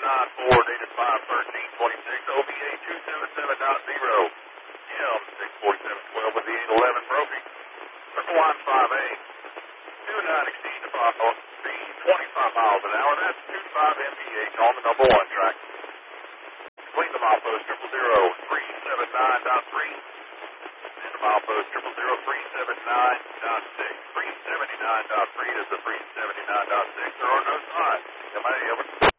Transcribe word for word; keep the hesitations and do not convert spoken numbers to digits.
nine four, dated five thirteen twenty-six, O B A two seven seven dot zero. M six forty-seven twelve with the eight eleven Brophy. Circle line five eight. Do not exceed the final speed twenty-five miles an hour. That's two five M P H on the number one track. Between the milepost triple zero, three seven nine dot three. And the milepost triple zero, three seven nine dot six. three seventy-nine dot three is the three seventy-nine dot six. There are no signs. M A, over.